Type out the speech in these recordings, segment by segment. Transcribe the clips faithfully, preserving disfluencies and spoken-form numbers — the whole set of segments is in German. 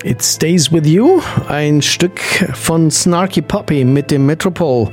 It Stays With You, ein Stück von Snarky Puppy mit dem Metropole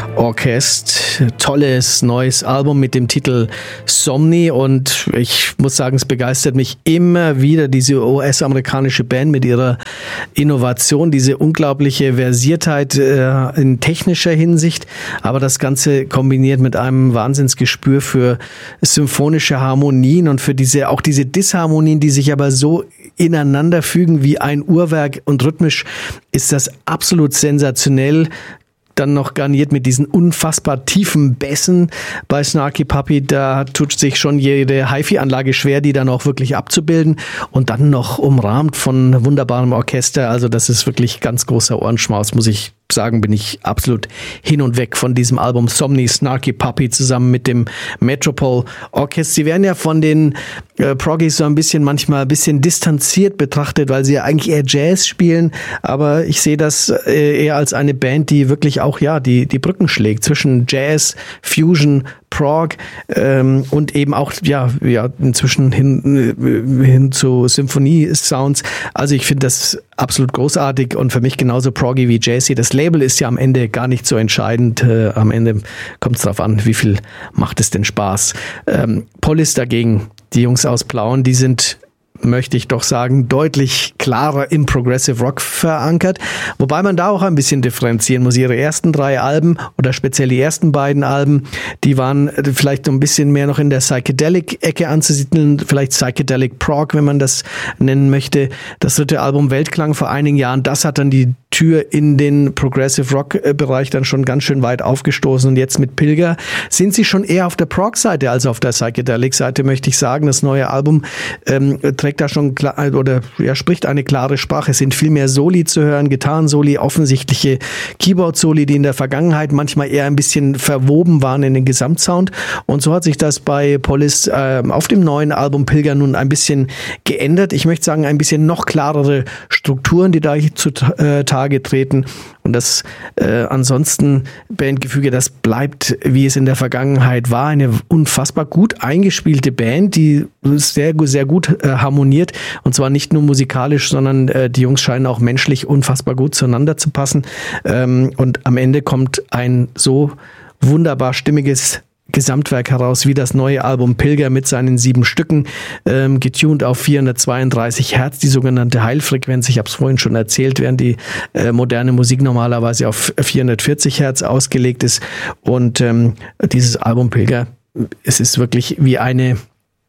Orchest. Tolles neues Album mit dem Titel Somni und ich muss sagen, es begeistert mich immer wieder, diese U S-amerikanische Band mit ihrer Innovation, diese unglaubliche Versiertheit äh, in technischer Hinsicht, aber das Ganze kombiniert mit einem Wahnsinnsgespür für symphonische Harmonien und für diese auch diese Disharmonien, die sich aber so ineinander fügen wie ein Uhrwerk, und rhythmisch ist das absolut sensationell. Dann noch garniert mit diesen unfassbar tiefen Bässen bei Snarky Puppy. Da tut sich schon jede Hi-Fi-Anlage schwer, die dann auch wirklich abzubilden. Und dann noch umrahmt von wunderbarem Orchester. Also das ist wirklich ganz großer Ohrenschmaus, muss ich sagen, bin ich absolut hin und weg von diesem Album Somni, Snarky Puppy zusammen mit dem Metropole Orchest. Sie werden ja von den äh, Proggies so ein bisschen manchmal ein bisschen distanziert betrachtet, weil sie ja eigentlich eher Jazz spielen, aber ich sehe das äh, eher als eine Band, die wirklich auch ja die die Brücken schlägt zwischen Jazz, Fusion, Prog ähm, und eben auch ja ja inzwischen hin hin zu Symphonie-Sounds. Also ich finde das absolut großartig und für mich genauso proggy wie jazzy. Das Label ist ja am Ende gar nicht so entscheidend. Äh, am Ende kommt es darauf an, wie viel macht es denn Spaß. Ähm, Polis dagegen, die Jungs aus Plauen, die sind, möchte ich doch sagen, deutlich klarer im Progressive Rock verankert. Wobei man da auch ein bisschen differenzieren muss. Ihre ersten drei Alben oder speziell die ersten beiden Alben, die waren vielleicht so ein bisschen mehr noch in der Psychedelic-Ecke anzusiedeln, vielleicht Psychedelic Prog, wenn man das nennen möchte. Das dritte Album Weltklang vor einigen Jahren, das hat dann die Tür in den Progressive Rock Bereich dann schon ganz schön weit aufgestoßen, und jetzt mit Pilger sind sie schon eher auf der Prog-Seite als auf der Psychedelic-Seite, möchte ich sagen. Das neue Album ähm, trägt da schon klar, oder ja, spricht eine klare Sprache. Es sind viel mehr Soli zu hören, Gitarrensoli, offensichtliche Keyboard-Soli, die in der Vergangenheit manchmal eher ein bisschen verwoben waren in den Gesamtsound, und so hat sich das bei Polis äh, auf dem neuen Album Pilger nun ein bisschen geändert. Ich möchte sagen, ein bisschen noch klarere Strukturen, die da zutage treten, und das äh, ansonsten Bandgefüge, das bleibt, wie es in der Vergangenheit war, eine unfassbar gut eingespielte Band, die sehr, sehr gut äh, harmoniert, und zwar nicht nur musikalisch, sondern äh, die Jungs scheinen auch menschlich unfassbar gut zueinander zu passen, ähm, und am Ende kommt ein so wunderbar stimmiges Gesamtwerk heraus, wie das neue Album Pilger mit seinen sieben Stücken, ähm, getuned auf vierhundertzweiunddreißig Hertz, die sogenannte Heilfrequenz. Ich habe es vorhin schon erzählt, während die äh, moderne Musik normalerweise auf vierhundertvierzig Hertz ausgelegt ist. Und ähm, dieses Album Pilger, es ist wirklich wie eine,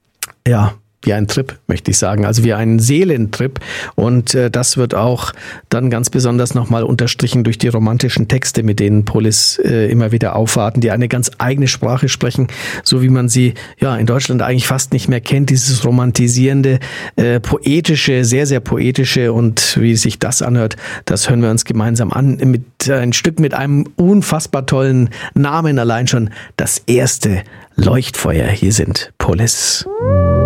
ja, wie ein Trip, möchte ich sagen, also wie ein Seelentrip, und äh, das wird auch dann ganz besonders nochmal unterstrichen durch die romantischen Texte, mit denen Polis äh, immer wieder aufwarten, die eine ganz eigene Sprache sprechen, so wie man sie ja in Deutschland eigentlich fast nicht mehr kennt, dieses romantisierende, äh, poetische, sehr, sehr poetische, und wie sich das anhört, das hören wir uns gemeinsam an, mit äh, ein Stück mit einem unfassbar tollen Namen, allein schon das erste Leuchtfeuer. Hier sind Polis.